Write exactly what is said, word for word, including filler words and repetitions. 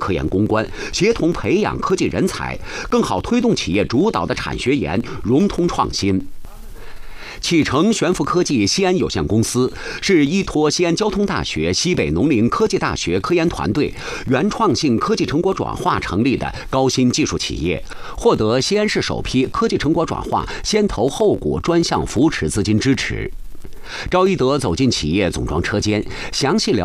科研攻关，协同培养科技人才，更好推动企业主导的产学研融通创新。启程悬浮科技西安有限公司是依托西安交通大学、西北农林科技大学科研团队原创性科技成果转化成立的高新技术企业，获得西安市首批科技成果转化先投后股专项扶持资金支持。赵一德走进企业总装车间，详细了